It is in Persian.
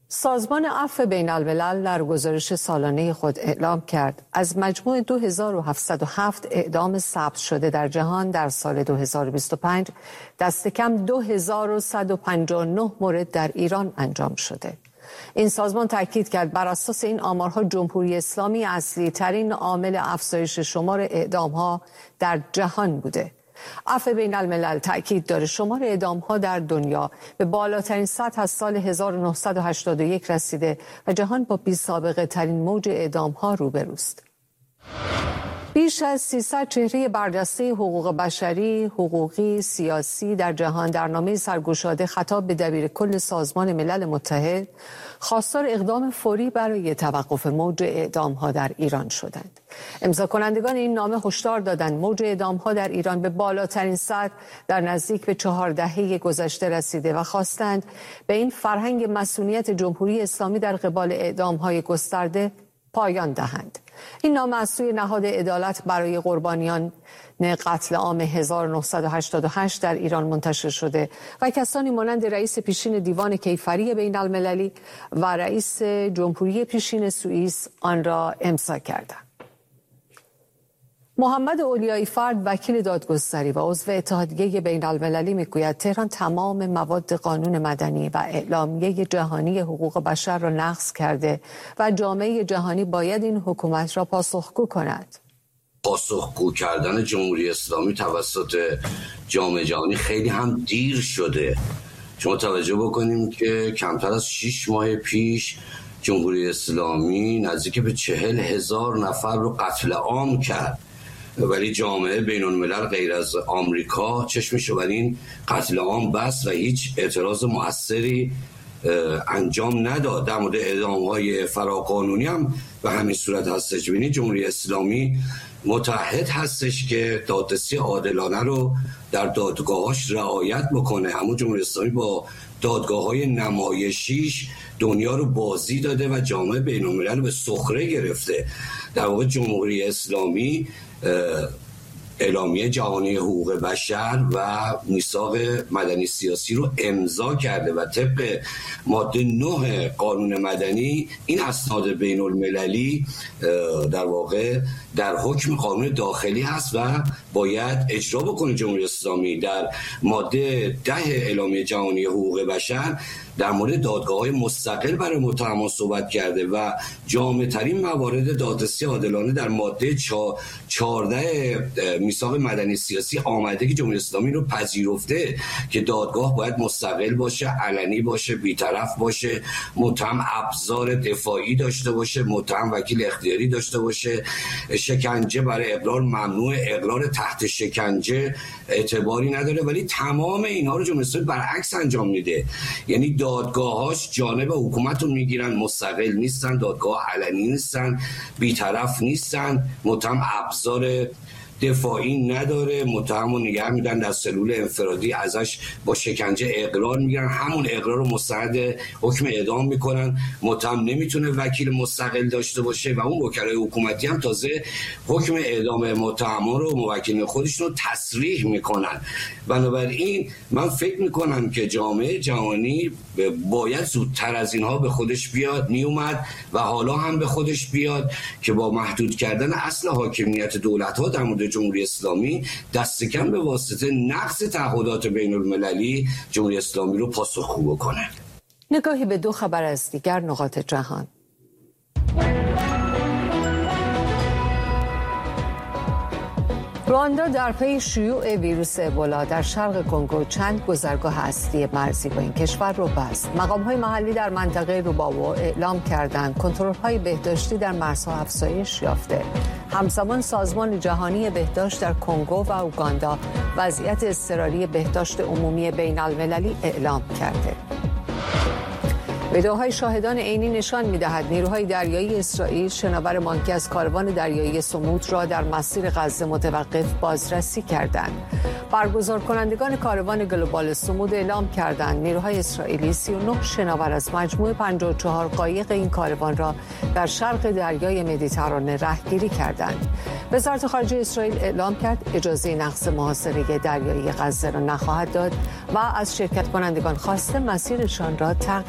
سازمان عفو بین الملل در گزارش سالانه خود اعلام کرد از مجموع 2707 اعدام ثبت شده در جهان در سال 2025 دست کم 2159 مورد در ایران انجام شده. این سازمان تاکید کرد بر اساس این آمارها جمهوری اسلامی اصلی ترین عامل افزایش شمار اعدام‌ها در جهان بوده. عفو بین الملل تأکید داره شمار اعدام‌ها در دنیا به بالاترین سطح از سال 1981 رسیده و جهان با بی‌سابقه ترین موج اعدام‌ها روبروست. بیش از 300 چهره برجسته حقوق بشری، حقوقی، سیاسی در جهان در نامه سرگشاده خطاب به دبیرکل سازمان ملل متحد خواستار اقدام فوری برای توقف موج اعدام‌ها در ایران شدند. امضا کنندگان این نامه هشدار دادند موج اعدام‌ها در ایران به بالاترین سطح در نزدیک به 4 دهه گذشته رسیده و خواستند به این فرهنگ مصونیت جمهوری اسلامی در قبال اعدام‌های گسترده پایان دهند. این نامه از سوی نهاد عدالت برای قربانیان قتل عام 1988 در ایران منتشر شده و کسانی مانند رئیس پیشین دیوان کیفری بین المللی و رئیس جمهوری پیشین سوئیس آن را امضا کردند. محمد اولیایی فرد وکیل دادگستری و عضو اتحادیه بین المللی میگوید تهران تمام مواد قانون مدنی و اعلامیه جهانی حقوق بشر را نقض کرده و جامعه جهانی باید این حکومت را پاسخگو کند. پاسخگو کردن جمهوری اسلامی توسط جامعه جهانی خیلی هم دیر شده. شما توجه بکنیم که کمتر از 6 ماه پیش جمهوری اسلامی نزدیک به 40,000 نفر رو قتل عام کرد، ولی جامعه بین الملل غیر از آمریکا چشمشو بر این قتل عام بست و هیچ اعتراض مؤثری انجام نداد. در مورد اعدام‌های فراقانونی هم به همین صورت هستش. ببینید جمهوری اسلامی متعهد هستش که دادرسی عادلانه رو در دادگاهاش رعایت بکنه، اما جمهوری اسلامی با دادگاه‌های نمایشیش دنیا رو بازی داده و جامعه بین الملل رو به سخره گرفته. در واقع جمهوری اسلامی اعلامیه جهانی حقوق بشر و میثاق مدنی سیاسی رو امضا کرده و طبق ماده 9 قانون مدنی این اسناد بین المللی در واقع در حکم قانون داخلی هست و باید اجرا بکنه. جمهوری اسلامی در ماده 10 اعلامیه جهانی حقوق بشر در مورد دادگاه‌های مستقل برای متهمان صحبت کرده و جامع‌ترین موارد دادرسی عادلانه در ماده 14 میثاق مدنی سیاسی آمده که جمهوری اسلامی رو پذیرفته که دادگاه باید مستقل باشه، علنی باشه، بی‌طرف باشه، متهم ابزار دفاعی داشته باشه، متهم وکیل اختیاری داشته باشه، شکنجه برای اقرار ممنوع، اقرار تحت شکنجه اعتباری نداره، ولی تمام اینها رو جمهوری اسلامی برعکس انجام میده. یعنی دادگاه‌هاش جانب حکومت رو میگیرن، مستقل نیستن، دادگاه علنی نیستن، بی‌طرف نیستن، متهم ابزار دفاعی نداره، متهم رو نگه میدن در سلول انفرادی، ازش با شکنجه اقرار میگیرن، همون اقرار رو مستند حکم اعدام میکنن. متهم نمیتونه وکیل مستقل داشته باشه و اون وکلای حکومتی هم تازه حکم اعدام متهمان رو موکلین خودشون رو تصریح میکنن. بنابراین من فکر میکنم که جامعه جهانی باید زودتر از اینها به خودش بیاد، میومد و حالا هم به خودش بیاد که با محدود کردن اصل حاکمیت دولت‌ها در مورد جمهوری اسلامی دست کم به واسطه نقض تعهدات بین المللی جمهوری اسلامی رو پاسخگو بکنه. نگاهی به 2 خبر از دیگر نقاط جهان. رواندا در پی شیوع ویروس ابولا در شرق کنگو چند گذرگاه هستی مرزی با این کشور رو بست. مقام‌های محلی در منطقه روباوو اعلام کردند کنترل‌های بهداشتی در مرزها افزایش یافته. همزمان سازمان جهانی بهداشت در کنگو و اوگاندا وضعیت اضطراری بهداشت عمومی بین المللی اعلام کرده. ویدئوهای شاهدان عینی نشان می‌دهد نیروهای دریایی اسرائیل شناور بانکی از کاروان دریایی سمود را در مسیر غزه متوقف بازرسی کردند. برگزار کنندگان کاروان گلوبال سمود اعلام کردند نیروهای اسرائیلی 39 شناور از مجموع 54 قایق این کاروان را در شرق دریای مدیترانه رهگیری کردند. وزارت خارجه اسرائیل اعلام کرد اجازه نقض محاصره دریایی غزه را نخواهد داد و از شرکت کنندگان خواسته مسیرشان را تغییر